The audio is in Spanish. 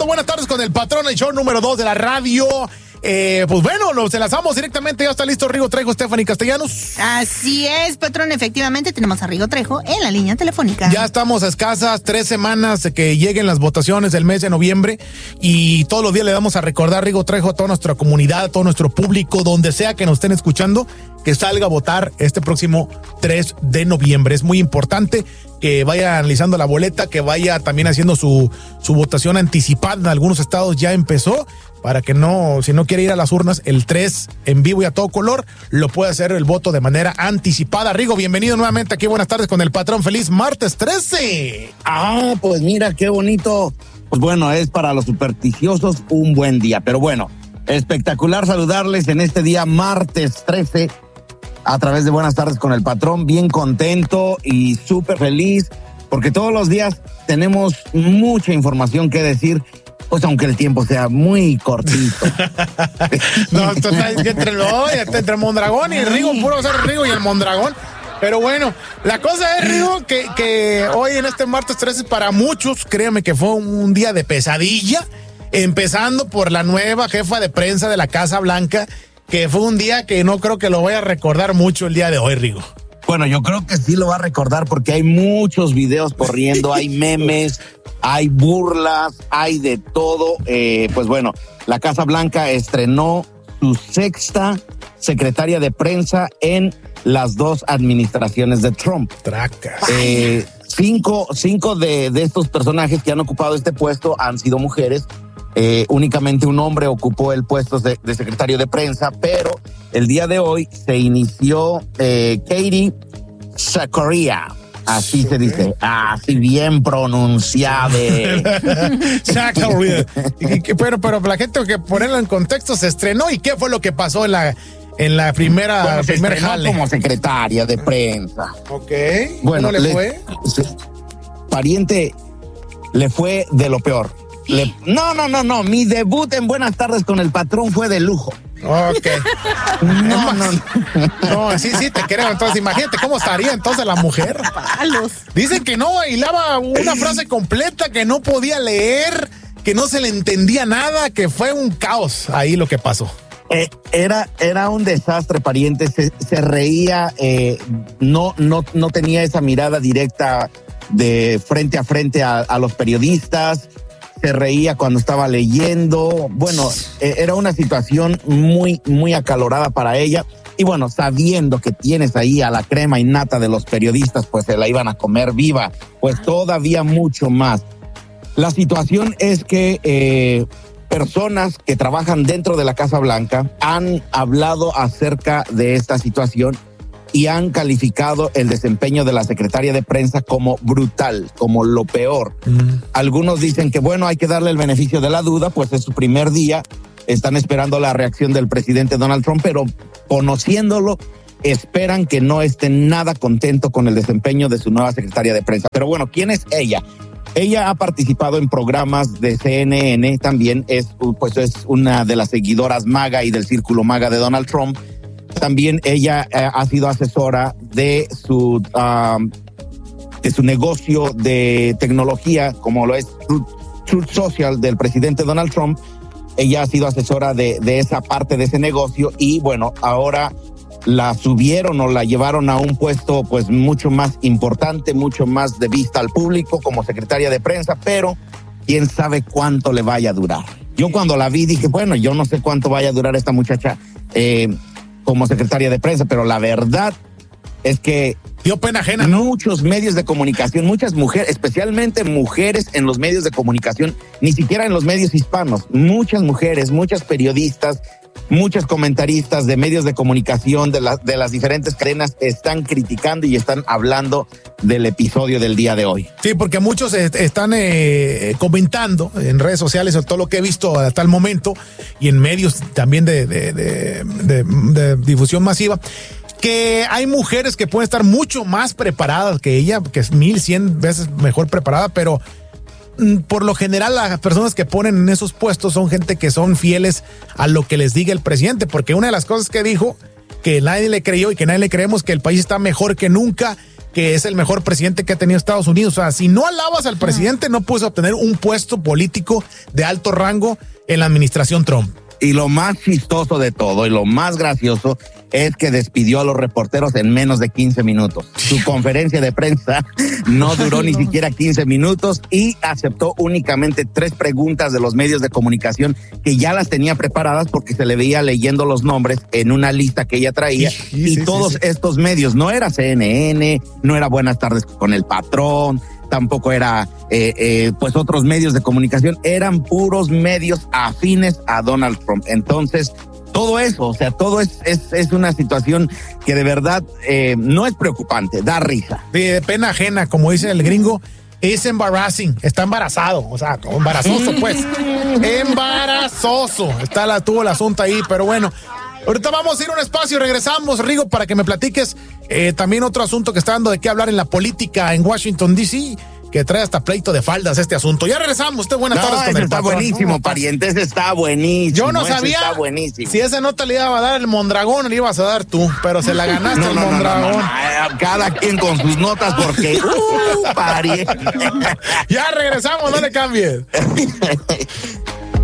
buenas tardes con el patrón, el show número 2 de la radio. Pues bueno, nos enlazamos directamente, ya está listo Rigo Trejo, Stephanie Castellanos. Así es, patrón, efectivamente tenemos a Rigo Trejo en la línea telefónica. Ya estamos a escasas 3 semanas de que lleguen las votaciones del mes de noviembre y todos los días le vamos a recordar, Rigo Trejo, a toda nuestra comunidad, a todo nuestro público, donde sea que nos estén escuchando, que salga a votar este próximo 3 de noviembre. Es muy importante que vaya analizando la boleta, que vaya también haciendo su votación anticipada. En algunos estados ya empezó, para que no, si no quiere ir a las urnas el 3 en vivo y a todo color, lo puede hacer el voto de manera anticipada. Rigo, bienvenido nuevamente aquí, buenas tardes con el patrón, feliz martes 13. Pues mira, qué bonito. Pues bueno, es para los supersticiosos un buen día, pero bueno, espectacular saludarles en este día martes 13 a través de Buenas Tardes con el Patrón, bien contento y súper feliz, porque todos los días tenemos mucha información que decir, pues aunque el tiempo sea muy cortito. No, esto está entre Mondragón y Rigo, puro ser Rigo y el Mondragón. Pero bueno, la cosa es, Rigo, que hoy en este martes 13 para muchos, créanme que fue un día de pesadilla, empezando por la nueva jefa de prensa de la Casa Blanca, que fue un día que no creo que lo voy a recordar mucho el día de hoy, Rigo. Bueno, yo creo que sí lo va a recordar porque hay muchos videos corriendo, hay memes, hay burlas, hay de todo. Pues bueno, la Casa Blanca estrenó su 6ª secretaria de prensa en las 2 administraciones de Trump. Tracas. 5 de estos personajes que han ocupado este puesto han sido mujeres. Únicamente un hombre ocupó el puesto de secretario de prensa, pero el día de hoy se inició Katie Zakaria, así se dice, así bien pronunciado. Zakaria. Pero la gente, que ponerlo en contexto, se estrenó. ¿Y qué fue lo que pasó en la primer jale? Como secretaria de prensa. Ok. Bueno, ¿cómo le fue? Pariente, le fue de lo peor. No. Mi debut en Buenas Tardes con el Patrón fue de lujo. Ok. No, sí, te creo. Entonces, imagínate cómo estaría entonces la mujer. Palos. Dicen que no hilaba una frase completa, que no podía leer, que no se le entendía nada, que fue un caos ahí lo que pasó. Era un desastre, pariente. Se reía, no tenía esa mirada directa de frente a frente a los periodistas. Se reía cuando estaba leyendo. Bueno, era una situación muy, muy acalorada para ella. Y bueno, sabiendo que tienes ahí a la crema innata de los periodistas, pues se la iban a comer viva. Pues todavía mucho más. La situación es que personas que trabajan dentro de la Casa Blanca han hablado acerca de esta situación y han calificado el desempeño de la secretaria de prensa como brutal, como lo peor. Algunos dicen que bueno, hay que darle el beneficio de la duda, pues es su primer día, están esperando la reacción del presidente Donald Trump, pero conociéndolo, esperan que no esté nada contento con el desempeño de su nueva secretaria de prensa. Pero bueno, ¿quién es ella? Ella ha participado en programas de CNN, también es una de las seguidoras MAGA y del círculo MAGA de Donald Trump. También ella ha sido asesora de su negocio de tecnología, como lo es Truth Social del presidente Donald Trump. Ella ha sido asesora de esa parte de ese negocio y bueno, ahora la subieron o la llevaron a un puesto pues mucho más importante, mucho más de vista al público como secretaria de prensa, pero quién sabe cuánto le vaya a durar. Yo cuando la vi dije, bueno, yo no sé cuánto vaya a durar esta muchacha como secretaria de prensa, pero la verdad es que dio pena ajena, ¿no? Muchos medios de comunicación, muchas mujeres, especialmente mujeres en los medios de comunicación, ni siquiera en los medios hispanos, muchas mujeres, muchas periodistas, muchos comentaristas de medios de comunicación de las diferentes cadenas están criticando y están hablando del episodio del día de hoy. Sí, porque muchos están comentando en redes sociales todo lo que he visto hasta el momento y en medios también de difusión masiva, que hay mujeres que pueden estar mucho más preparadas que ella, que es 1100 veces mejor preparada, pero por lo general las personas que ponen en esos puestos son gente que son fieles a lo que les diga el presidente, porque una de las cosas que dijo, que nadie le creyó y que nadie le creemos, que el país está mejor que nunca, que es el mejor presidente que ha tenido Estados Unidos. O sea, si no alabas al presidente, no puedes obtener un puesto político de alto rango en la administración Trump. Y lo más chistoso de todo y lo más gracioso es que despidió a los reporteros en menos de 15 minutos. Su conferencia de prensa no duró ni siquiera 15 minutos y aceptó únicamente 3 preguntas de los medios de comunicación que ya las tenía preparadas porque se le veía leyendo los nombres en una lista que ella traía. Y todos estos medios, no era CNN, no era Buenas Tardes con el Patrón, tampoco era pues otros medios de comunicación, eran puros medios afines a Donald Trump. Entonces, todo eso, o sea, todo es una situación que de verdad no es preocupante, da risa. De pena ajena, como dice el gringo, es embarrassing, está embarazado, o sea, embarazoso pues, embarazoso, tuvo el asunto ahí, pero bueno. Ahorita vamos a ir a un espacio y regresamos, Rigo, para que me platiques también otro asunto que está dando de qué hablar en la política en Washington, D.C., que trae hasta pleito de faldas este asunto. Ya regresamos. Usted, buenas tardes con el está patrón. Buenísimo, pariente, ese está buenísimo. Yo no sabía está buenísimo. Si esa nota le iba a dar el Mondragón, le ibas a dar tú, pero se la ganaste el Mondragón. No. Cada quien con sus notas porque, pariente. Ya regresamos, no le cambies.